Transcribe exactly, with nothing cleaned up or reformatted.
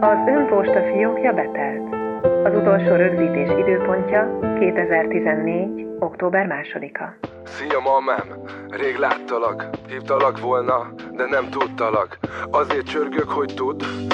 Az önposta fiókja betelt. Az utolsó rögzítés időpontja kétezer-tizennégy. október másodika. Szia, mamám! Rég láttalak, hívtalak volna, de nem tudtalak. Azért csörgök, hogy tudd,